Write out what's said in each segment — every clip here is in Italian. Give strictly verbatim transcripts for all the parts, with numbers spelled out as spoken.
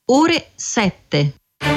ore sette.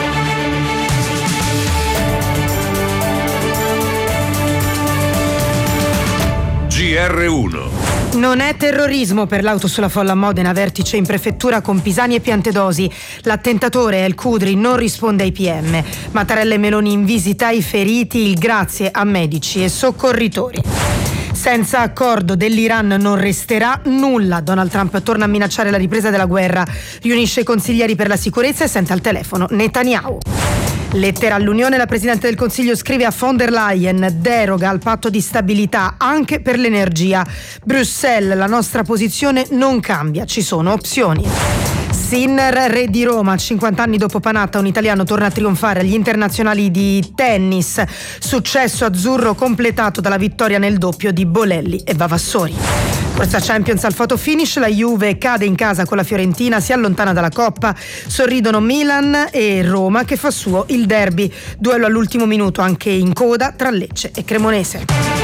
G R uno. Non è terrorismo per l'auto sulla folla a Modena, vertice in prefettura con Pisani e Piantedosi. L'attentatore El Khudri non risponde ai P M. Mattarella e Meloni in visita ai feriti, il grazie a medici e soccorritori. Senza accordo dell'Iran non resterà nulla. Donald Trump torna a minacciare la ripresa della guerra. Riunisce i consiglieri per la sicurezza e sente al telefono Netanyahu. Lettera all'Unione, la Presidente del Consiglio scrive a von der Leyen: deroga al patto di stabilità anche per l'energia. Bruxelles, la nostra posizione non cambia, ci sono opzioni. Sinner, re di Roma, cinquanta anni dopo Panatta, un italiano torna a trionfare agli internazionali di tennis. Successo azzurro completato dalla vittoria nel doppio di Bolelli e Vavassori. Corsa Champions al photo finish, la Juve cade in casa con la Fiorentina, si allontana dalla Coppa, sorridono Milan e Roma che fa suo il derby. Duello all'ultimo minuto anche in coda tra Lecce e Cremonese.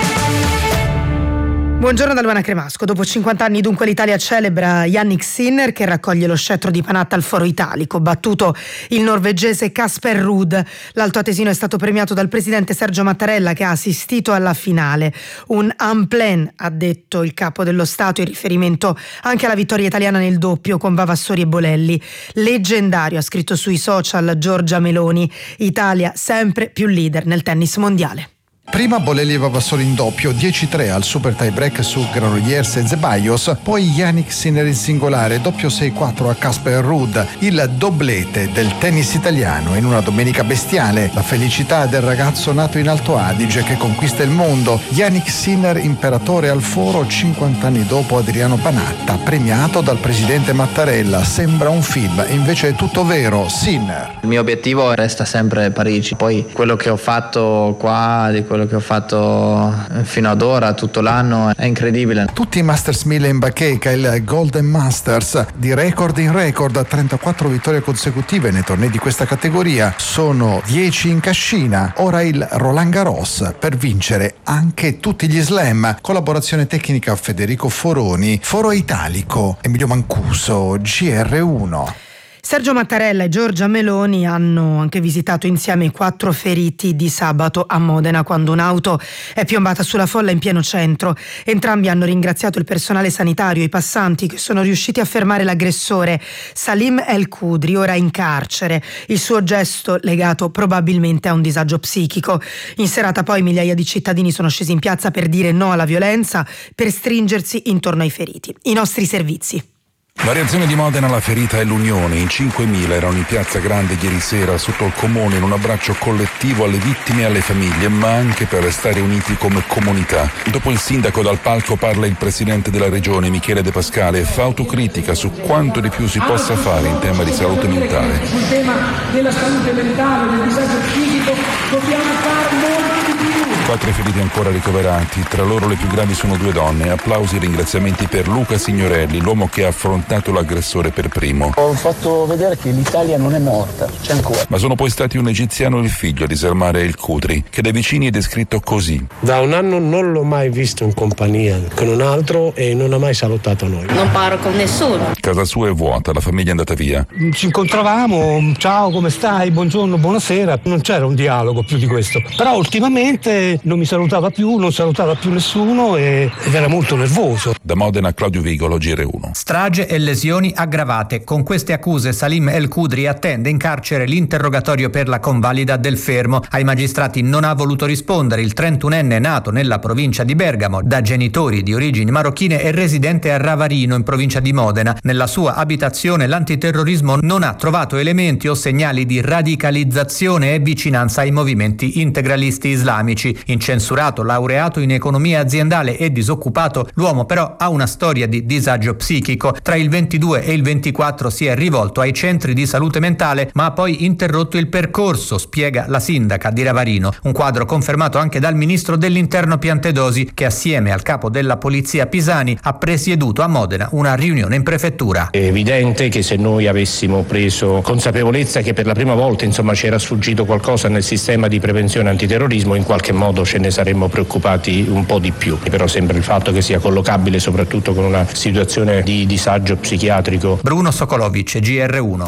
Buongiorno da Luana Cremasco. Dopo cinquanta anni dunque l'Italia celebra Jannik Sinner che raccoglie lo scettro di Panatta al Foro Italico, battuto il norvegese Casper Ruud. L'Alto Atesino è stato premiato dal presidente Sergio Mattarella che ha assistito alla finale. Un unplan, ha detto il capo dello Stato, in riferimento anche alla vittoria italiana nel doppio con Vavassori e Bolelli. Leggendario, ha scritto sui social Giorgia Meloni. Italia sempre più leader nel tennis mondiale. Prima Bolelli e Vavassori in doppio, dieci tre al super tie break su Granollers e Zeballos, poi Jannik Sinner in singolare, doppio sei quattro a Casper Ruud, il doblete del tennis italiano in una domenica bestiale, la felicità del ragazzo nato in Alto Adige che conquista il mondo. Jannik Sinner imperatore al Foro cinquanta anni dopo Adriano Panatta, premiato dal presidente Mattarella. Sembra un film, invece è tutto vero. Sinner: il mio obiettivo resta sempre Parigi, poi quello che ho fatto qua, di quello che ho fatto fino ad ora, tutto l'anno, è incredibile. Tutti i Masters mille in bacheca, il Golden Masters, di record in record, trentaquattro vittorie consecutive nei tornei di questa categoria, sono dieci in cascina. Ora il Roland Garros per vincere anche tutti gli slam. Collaborazione tecnica Federico Foroni, Foro Italico, Emilio Mancuso, G R uno. Sergio Mattarella e Giorgia Meloni hanno anche visitato insieme i quattro feriti di sabato a Modena quando un'auto è piombata sulla folla in pieno centro. Entrambi hanno ringraziato il personale sanitario e i passanti che sono riusciti a fermare l'aggressore. Salim El Khudri, ora in carcere, il suo gesto legato probabilmente a un disagio psichico. In serata poi migliaia di cittadini sono scesi in piazza per dire no alla violenza, per stringersi intorno ai feriti. I nostri servizi. La reazione di Modena alla ferita è l'unione. In cinquemila erano in piazza Grande ieri sera sotto il Comune in un abbraccio collettivo alle vittime e alle famiglie, ma anche per restare uniti come comunità. Dopo il sindaco dal palco parla il presidente della regione Michele De Pascale e fa autocritica su quanto di più si possa fare in tema di salute mentale. Sul tema della salute mentale, del disagio psichico, dobbiamo fare molto di più. Quattro feriti ancora ricoverati, tra loro le più gravi sono due donne. Applausi e ringraziamenti per Luca Signorelli, l'uomo che ha affrontato l'aggressore per primo. Ho fatto vedere che l'Italia non è morta, c'è ancora. Ma sono poi stati un egiziano e il figlio a disarmare El Khudri, che dai vicini è descritto così. Da un anno non l'ho mai visto in compagnia con un altro e non ha mai salutato noi. Non parlo con nessuno. Casa sua è vuota, la famiglia è andata via. Ci incontravamo, ciao, come stai, buongiorno, buonasera. Non c'era un dialogo più di questo. Però ultimamente non mi salutava più, non salutava più nessuno e, ed era molto nervoso. Da Modena Claudio Vigolo, G R uno. Strage e lesioni aggravate. Con queste accuse Salim El Khudri attende in carcere l'interrogatorio per la convalida del fermo. Ai magistrati non ha voluto rispondere il trentunenne nato nella provincia di Bergamo, da genitori di origini marocchine e residente a Ravarino in provincia di Modena. Nella sua abitazione l'antiterrorismo non ha trovato elementi o segnali di radicalizzazione e vicinanza ai movimenti integralisti islamici. Incensurato, laureato in economia aziendale e disoccupato, l'uomo però ha una storia di disagio psichico. Tra il ventidue e il ventiquattro si è rivolto ai centri di salute mentale, ma ha poi interrotto il percorso, spiega la sindaca di Ravarino. Un quadro confermato anche dal ministro dell'Interno Piantedosi, che assieme al capo della polizia Pisani ha presieduto a Modena una riunione in prefettura. È evidente che se noi avessimo preso consapevolezza che per la prima volta insomma c'era sfuggito qualcosa nel sistema di prevenzione antiterrorismo, in qualche modo ce ne saremmo preoccupati un po' di più. Però sembra il fatto che sia collocabile soprattutto con una situazione di disagio psichiatrico. Bruno Sokolovic, G R uno.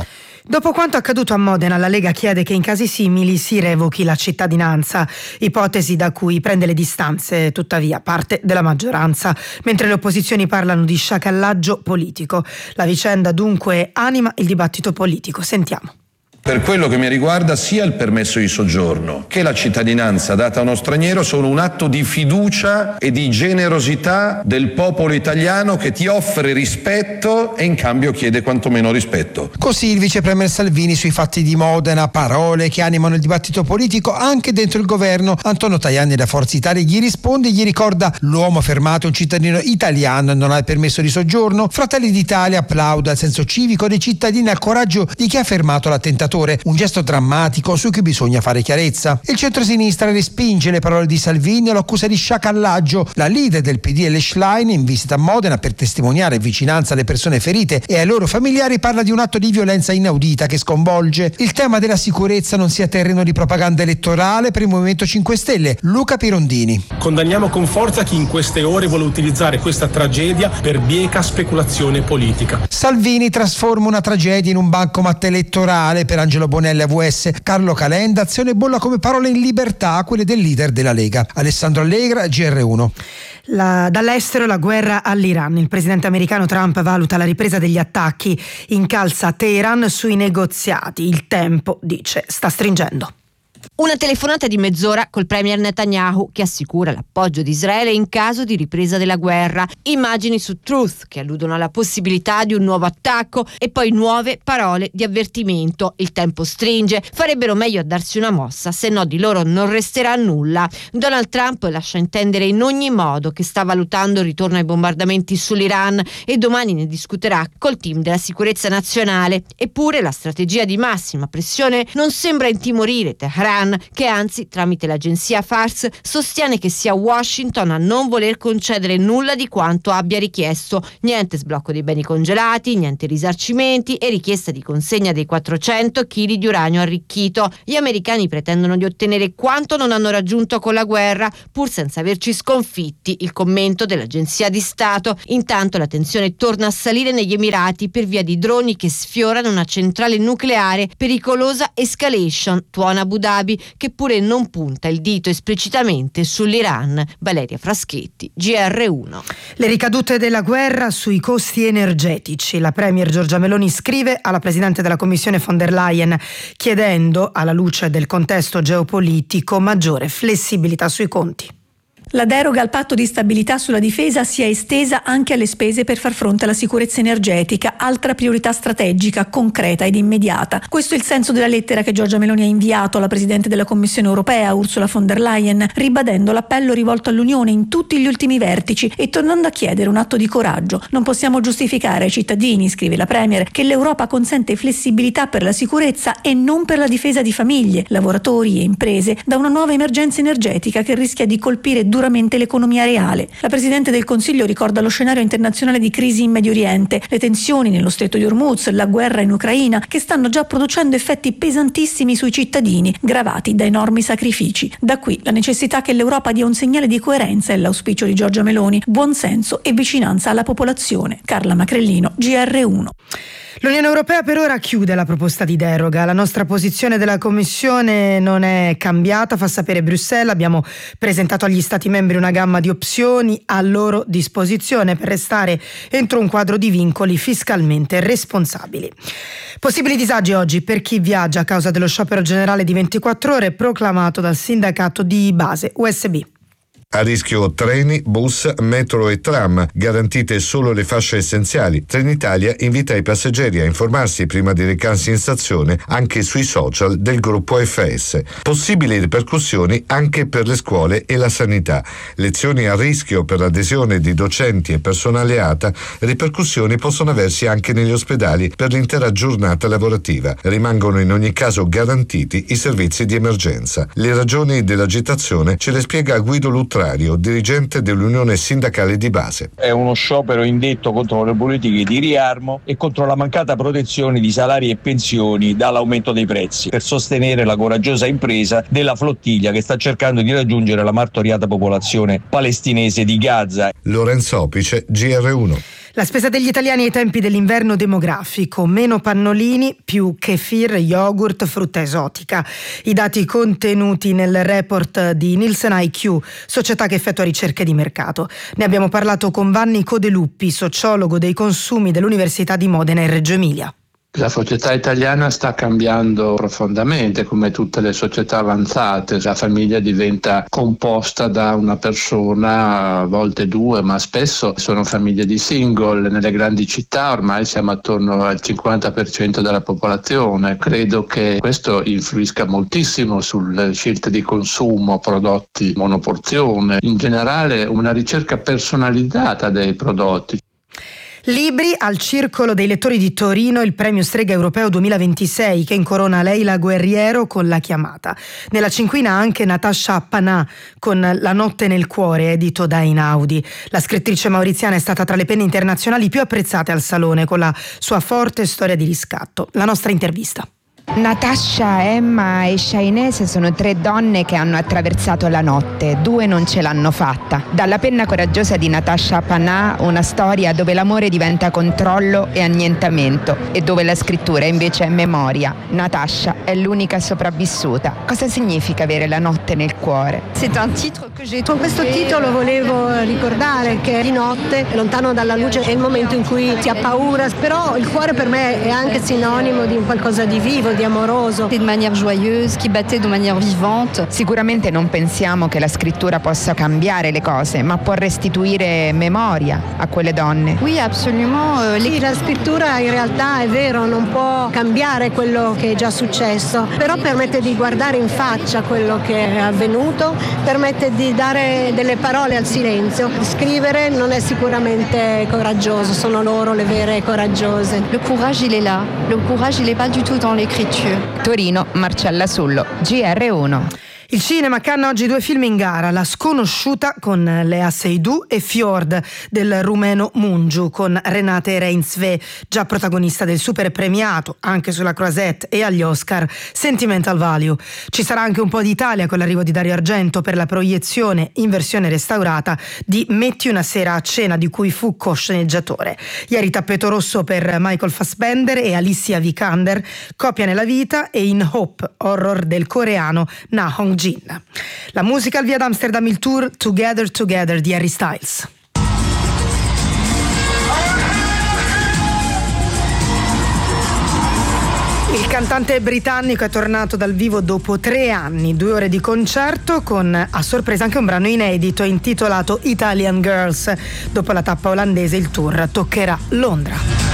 Dopo quanto accaduto a Modena, la Lega chiede che in casi simili si revochi la cittadinanza, ipotesi da cui prende le distanze, tuttavia, parte della maggioranza, mentre le opposizioni parlano di sciacallaggio politico. La vicenda dunque anima il dibattito politico. Sentiamo. Per quello che mi riguarda, sia il permesso di soggiorno che la cittadinanza data a uno straniero sono un atto di fiducia e di generosità del popolo italiano che ti offre rispetto e in cambio chiede quantomeno rispetto. Così il vice premier Salvini sui fatti di Modena, parole che animano il dibattito politico anche dentro il governo. Antonio Tajani da Forza Italia gli risponde e gli ricorda: l'uomo fermato è un cittadino italiano e non ha il permesso di soggiorno. Fratelli d'Italia applaude al senso civico dei cittadini e al coraggio di chi ha fermato l'attentatore. Un gesto drammatico su cui bisogna fare chiarezza. Il centrosinistra respinge le parole di Salvini e lo accusa di sciacallaggio. La leader del P D L Schlein, in visita a Modena per testimoniare vicinanza alle persone ferite e ai loro familiari, parla di un atto di violenza inaudita che sconvolge. Il tema della sicurezza non sia terreno di propaganda elettorale per il Movimento cinque Stelle. Luca Pirondini. Condanniamo con forza chi in queste ore vuole utilizzare questa tragedia per bieca speculazione politica. Salvini trasforma una tragedia in un bancomat elettorale per Angelo Bonelli A V S. Carlo Calenda azione bolla come parole in libertà quelle del leader della Lega. Alessandro Allegra, G R uno. La, dall'estero la guerra all'Iran. Il presidente americano Trump valuta la ripresa degli attacchi, incalza Teheran sui negoziati. Il tempo, dice, sta stringendo. Una telefonata di mezz'ora col premier Netanyahu che assicura l'appoggio di Israele in caso di ripresa della guerra. Immagini su Truth che alludono alla possibilità di un nuovo attacco e poi nuove parole di avvertimento. Il tempo stringe, farebbero meglio a darsi una mossa, se no di loro non resterà nulla. Donald Trump lascia intendere in ogni modo che sta valutando il ritorno ai bombardamenti sull'Iran e domani ne discuterà col team della sicurezza nazionale. Eppure la strategia di massima pressione non sembra intimorire Teheran, che anzi tramite l'agenzia Fars sostiene che sia Washington a non voler concedere nulla di quanto abbia richiesto. Niente sblocco dei beni congelati, niente risarcimenti e richiesta di consegna dei quattrocento chili di uranio arricchito. Gli americani pretendono di ottenere quanto non hanno raggiunto con la guerra, pur senza averci sconfitti, il commento dell'agenzia di Stato. Intanto la tensione torna a salire negli Emirati per via di droni che sfiorano una centrale nucleare, pericolosa escalation, tuona Abu Dhabi, che pure non punta il dito esplicitamente sull'Iran. Valeria Fraschetti, G R uno. Le ricadute della guerra sui costi energetici. La premier Giorgia Meloni scrive alla presidente della Commissione von der Leyen chiedendo, alla luce del contesto geopolitico, maggiore flessibilità sui conti. La deroga al patto di stabilità sulla difesa sia estesa anche alle spese per far fronte alla sicurezza energetica, altra priorità strategica, concreta ed immediata. Questo è il senso della lettera che Giorgia Meloni ha inviato alla Presidente della Commissione europea, Ursula von der Leyen, ribadendo l'appello rivolto all'Unione in tutti gli ultimi vertici e tornando a chiedere un atto di coraggio. Non possiamo giustificare ai cittadini, scrive la Premier, che l'Europa consente flessibilità per la sicurezza e non per la difesa di famiglie, lavoratori e imprese da una nuova emergenza energetica che rischia di colpire duramente l'economia reale. La Presidente del Consiglio ricorda lo scenario internazionale di crisi in Medio Oriente, le tensioni nello Stretto di Hormuz, la guerra in Ucraina, che stanno già producendo effetti pesantissimi sui cittadini, gravati da enormi sacrifici. Da qui la necessità che l'Europa dia un segnale di coerenza e l'auspicio di Giorgia Meloni, buonsenso e vicinanza alla popolazione. Carla Macrellino, G R uno. L'Unione Europea per ora chiude la proposta di deroga. La nostra posizione della Commissione non è cambiata, fa sapere Bruxelles. Abbiamo presentato agli Stati membri una gamma di opzioni a loro disposizione per restare entro un quadro di vincoli fiscalmente responsabili. Possibili disagi oggi per chi viaggia a causa dello sciopero generale di ventiquattro ore proclamato dal sindacato di base U S B. A rischio treni, bus, metro e tram, garantite solo le fasce essenziali. Trenitalia invita i passeggeri a informarsi prima di recarsi in stazione anche sui social del gruppo F S. Possibili ripercussioni anche per le scuole e la sanità. Lezioni a rischio per l'adesione di docenti e personale A T A. Ripercussioni possono aversi anche negli ospedali per l'intera giornata lavorativa. Rimangono in ogni caso garantiti i servizi di emergenza. Le ragioni dell'agitazione ce le spiega Guido Lutra, dirigente dell'Unione Sindacale di Base. È uno sciopero indetto contro le politiche di riarmo e contro la mancata protezione di salari e pensioni dall'aumento dei prezzi, per sostenere la coraggiosa impresa della flottiglia che sta cercando di raggiungere la martoriata popolazione palestinese di Gaza. Lorenzo Opice, G R uno. La spesa degli italiani ai tempi dell'inverno demografico, meno pannolini, più kefir, yogurt, frutta esotica. I dati contenuti nel report di Nielsen I Q, società che effettua ricerche di mercato. Ne abbiamo parlato con Vanni Codeluppi, sociologo dei consumi dell'Università di Modena in Reggio Emilia. La società italiana sta cambiando profondamente, come tutte le società avanzate. La famiglia diventa composta da una persona, a volte due, ma spesso sono famiglie di single. Nelle grandi città ormai siamo attorno al cinquanta per cento della popolazione. Credo che questo influisca moltissimo sulle scelte di consumo, prodotti monoporzione, in generale una ricerca personalizzata dei prodotti. Libri al Circolo dei Lettori di Torino, il premio Strega Europeo duemilaventisei che incorona Leila Guerriero con La Chiamata. Nella cinquina anche Natasha Panà con La notte nel cuore, edito da Einaudi. La scrittrice mauriziana è stata tra le penne internazionali più apprezzate al Salone con la sua forte storia di riscatto. La nostra intervista. Natasha, Emma e Shainese sono tre donne che hanno attraversato la notte, due non ce l'hanno fatta. Dalla penna coraggiosa di Natasha Panà, una storia dove l'amore diventa controllo e annientamento e dove la scrittura invece è memoria. Natasha è l'unica sopravvissuta. Cosa significa avere la notte nel cuore? Con questo titolo volevo ricordare che di notte, lontano dalla luce, è il momento in cui si ha paura, però il cuore per me è anche sinonimo di un qualcosa di vivo, di amoroso. De manière joyeuse, qui battait de manière vivante. Sicuramente non pensiamo che la scrittura possa cambiare le cose, ma può restituire memoria a quelle donne. Oui, absolument. Sì, la scrittura in realtà è vero, non può cambiare quello che è già successo, però permette di guardare in faccia quello che è avvenuto, permette di dare delle parole al silenzio. Scrivere non è sicuramente coraggioso, sono loro le vere coraggiose. Le courage il est là, le courage il est pas du tout dans l'écriture. Torino, Marcella Sullo, G R uno. Il cinema canna oggi due film in gara, La sconosciuta con Lea Seydoux e Fjord del rumeno Mungiu con Renate Reinsve, già protagonista del super premiato anche sulla Croisette e agli Oscar Sentimental Value. Ci sarà anche un po' di Italia con l'arrivo di Dario Argento per la proiezione in versione restaurata di Metti una sera a cena, di cui fu co-sceneggiatore. Ieri tappeto rosso per Michael Fassbender e Alicia Vikander, Coppia nella vita, e In Hope, horror del coreano Na Hong Jin. La musica al via d'Amsterdam, il tour Together Together di Harry Styles. Il cantante britannico è tornato dal vivo dopo tre anni, due ore di concerto con a sorpresa anche un brano inedito intitolato Italian Girls. Dopo la tappa olandese il tour toccherà Londra.